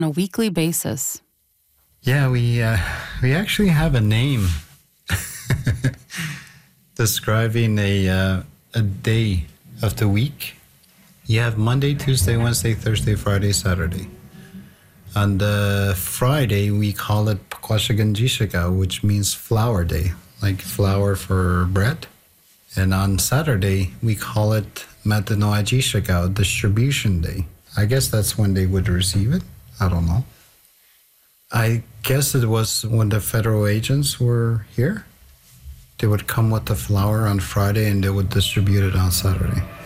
on a weekly basis. Yeah, we actually have a name describing a day of the week. You have Monday, Tuesday, Wednesday, Thursday, Friday, Saturday. On the Friday, we call it Pakwashaganjishika, which means flour day, like flour for bread. And on Saturday, we call it Matanoajishika, distribution day. I guess that's when they would receive it. I don't know. I guess it was when the federal agents were here. They would come with the flour on Friday and they would distribute it on Saturday.